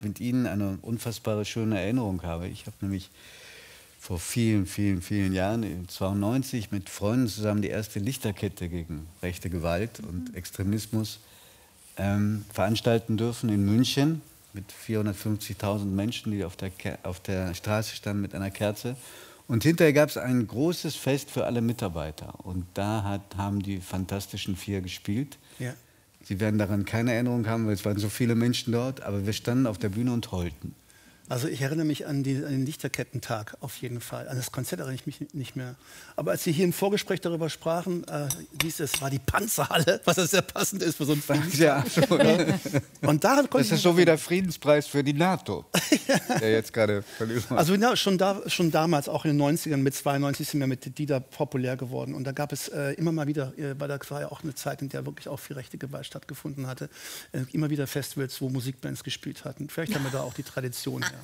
mit Ihnen eine unfassbare schöne Erinnerung habe. Ich habe nämlich vor vielen, vielen, vielen Jahren, in 92, mit Freunden zusammen die erste Lichterkette gegen rechte Gewalt und Extremismus veranstalten dürfen in München mit 450.000 Menschen, die auf der Straße standen mit einer Kerze. Und hinterher gab es ein großes Fest für alle Mitarbeiter. Und da haben die Fantastischen Vier gespielt. Ja. Sie werden daran keine Erinnerung haben, weil es waren so viele Menschen dort. Aber wir standen auf der Bühne und heulten. Also ich erinnere mich an den Lichterkettentag auf jeden Fall. An das Konzert erinnere ich mich nicht mehr. Aber als Sie hier im Vorgespräch darüber sprachen, hieß es, war die Panzerhalle, was ja sehr passend ist für so ein Ja, schon. Und da das ist so wie der Friedenspreis für die NATO, der jetzt gerade verliehen wird. Also ja, schon damals, auch in den 90ern, mit 92 sind wir mit Dieter populär geworden. Und da gab es immer mal wieder, weil da war ja auch eine Zeit, in der wirklich auch viel rechte Gewalt stattgefunden hatte, immer wieder Festivals, wo Musikbands gespielt hatten. Vielleicht haben wir da auch die Tradition her.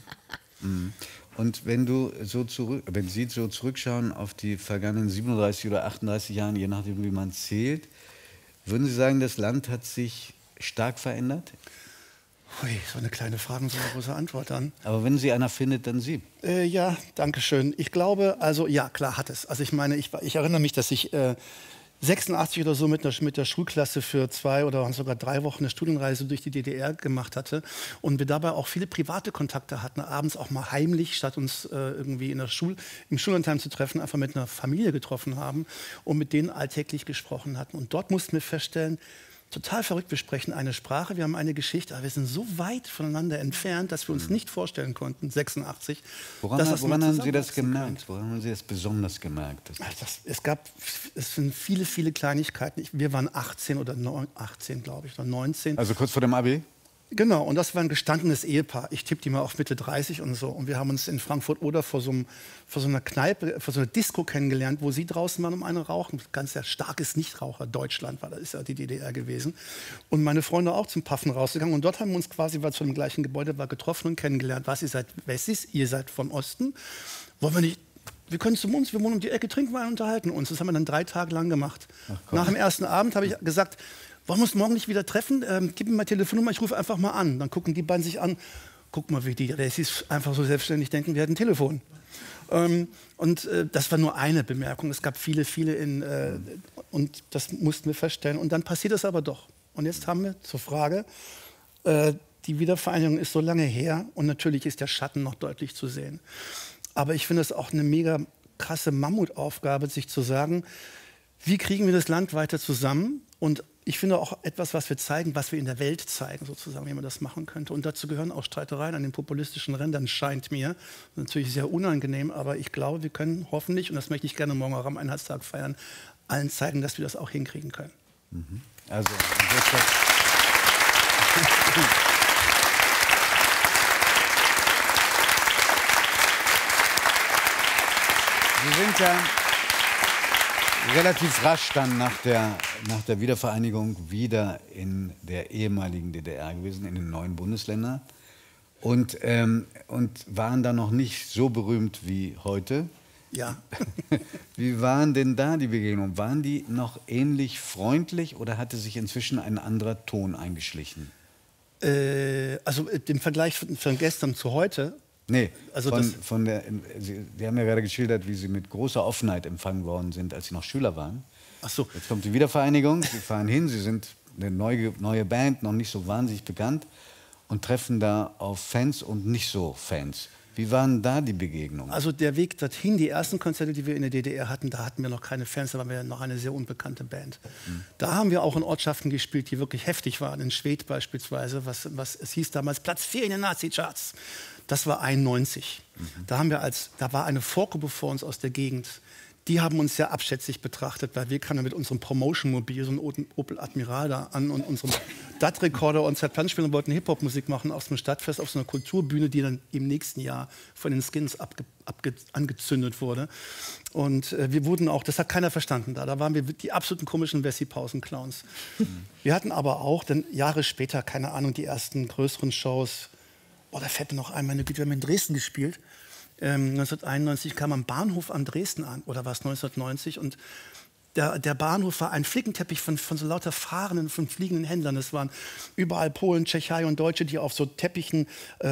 Und wenn Sie so zurückschauen auf die vergangenen 37 oder 38 Jahre, je nachdem wie man zählt, würden Sie sagen, das Land hat sich stark verändert? Ui, so eine kleine Frage und so eine große Antwort dann. Aber wenn Sie einer findet, dann Sie. Ja, danke schön. Ich glaube, also ja, klar hat es. Also ich meine, ich erinnere mich, dass ich 86 oder so mit der Schulklasse für 2 oder sogar 3 Wochen eine Studienreise durch die DDR gemacht hatte und wir dabei auch viele private Kontakte hatten, abends auch mal heimlich, statt uns irgendwie im Schullandheim zu treffen, einfach mit einer Familie getroffen haben und mit denen alltäglich gesprochen hatten. Und dort mussten wir feststellen, total verrückt, wir sprechen eine Sprache, wir haben eine Geschichte, aber wir sind so weit voneinander entfernt, dass wir uns nicht vorstellen konnten, 86. Woran haben Sie das gemerkt? Woran haben Sie das besonders gemerkt? Es sind viele, viele Kleinigkeiten. Wir waren 18 oder 18, glaube ich, oder 19. Also kurz vor dem Abi? Genau, und das war ein gestandenes Ehepaar. Ich tippe die mal auf Mitte 30 und so. Und wir haben uns in Frankfurt-Oder vor so einer Kneipe, vor so einer Disco kennengelernt, wo sie draußen waren eine rauchen. Ganz sehr starkes Nichtraucher Deutschland war, das ist ja die DDR gewesen. Und meine Freunde auch zum Paffen rausgegangen. Und dort haben wir uns quasi, weil es von dem gleichen Gebäude war, getroffen und kennengelernt. Was, ihr seid Wessis, ihr seid vom Osten. Wollen wir nicht... Wir können zu uns, wir wohnen um die Ecke, trinken wir und unterhalten uns. Das haben wir dann 3 Tage lang gemacht. Nach dem ersten Abend habe ich gesagt, wollen wir uns morgen nicht wieder treffen? Gib mir mal Telefonnummer, ich rufe einfach mal an. Dann gucken die beiden sich an. Guck mal, wie die Ressis einfach so selbstständig denken, wir hätten ein Telefon. Das war nur eine Bemerkung. Es gab viele, viele und das mussten wir feststellen. Und dann passiert es aber doch. Und jetzt haben wir zur Frage, die Wiedervereinigung ist so lange her und natürlich ist der Schatten noch deutlich zu sehen. Aber ich finde es auch eine mega krasse Mammutaufgabe, sich zu sagen, wie kriegen wir das Land weiter zusammen? Und ich finde auch etwas, was wir zeigen, was wir in der Welt zeigen, sozusagen, wie man das machen könnte. Und dazu gehören auch Streitereien an den populistischen Rändern, scheint mir. Natürlich sehr unangenehm, aber ich glaube, wir können hoffentlich, und das möchte ich gerne morgen auch am Einheitstag feiern, allen zeigen, dass wir das auch hinkriegen können. Also, Sie sind ja relativ rasch dann nach der Wiedervereinigung wieder in der ehemaligen DDR gewesen, in den neuen Bundesländern. Und waren da noch nicht so berühmt wie heute. Ja. Wie waren denn da die Begegnungen? Waren die noch ähnlich freundlich oder hatte sich inzwischen ein anderer Ton eingeschlichen? Also im Vergleich von gestern zu heute? Nee, also Sie haben ja gerade geschildert, wie Sie mit großer Offenheit empfangen worden sind, als Sie noch Schüler waren. Ach so. Jetzt kommt die Wiedervereinigung, Sie fahren hin, Sie sind eine neue Band, noch nicht so wahnsinnig bekannt und treffen da auf Fans und nicht so Fans. Wie waren da die Begegnungen? Also der Weg dorthin, die ersten Konzerte, die wir in der DDR hatten, da hatten wir noch keine Fans, da waren wir noch eine sehr unbekannte Band. Da haben wir auch in Ortschaften gespielt, die wirklich heftig waren. In Schwedt beispielsweise, es hieß damals Platz 4 in den Nazi-Charts. Das war 91. Da war eine Vorgruppe vor uns aus der Gegend. Die haben uns sehr abschätzig betrachtet, weil wir kamen mit unserem Promotion-Mobil, so einem Opel Admiral da an und unserem DAT-Rekorder und Zerplanspielen und wollten Hip-Hop-Musik machen auf so einem Stadtfest, auf so einer Kulturbühne, die dann im nächsten Jahr von den Skins angezündet wurde. Und wir wurden auch, das hat keiner verstanden da waren wir die absoluten komischen Wessi-Pausen-Clowns. Wir hatten aber auch dann Jahre später, keine Ahnung, die ersten größeren Shows. Oh, da fällt mir noch ein, meine Güte, wir haben in Dresden gespielt. 1991 kam am Bahnhof an Dresden an, oder war es 1990? Und der Bahnhof war ein Flickenteppich von so lauter fahrenden, von fliegenden Händlern. Es waren überall Polen, Tschechei und Deutsche, die auf so Teppichen